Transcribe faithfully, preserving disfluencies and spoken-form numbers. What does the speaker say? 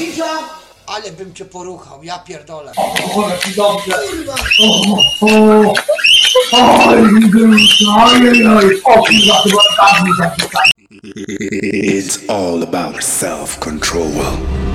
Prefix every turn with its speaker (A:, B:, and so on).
A: Krzyża, ale bym cię poruchał, ja pierdolę.
B: O, jaki dobrze.
A: Kurwa.
B: O, o, oj, oj, oj, o, kurwa, chyba tak mi zapisać.
C: It's all about self-control.